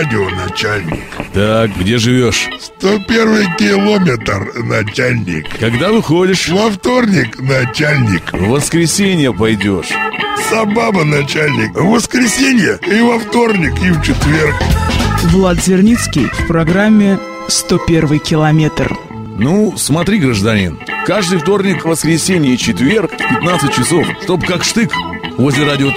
радионачальник. Так, где живешь? 101 километр, начальник. Когда выходишь? Во вторник, начальник. В воскресенье пойдешь. Сабаба, начальник. В воскресенье и во вторник, и в четверг. Влад Зерницкий в программе «101 километр». Ну, смотри, гражданин, каждый вторник, воскресенье и четверг в 15 часов, чтоб как штык возле радио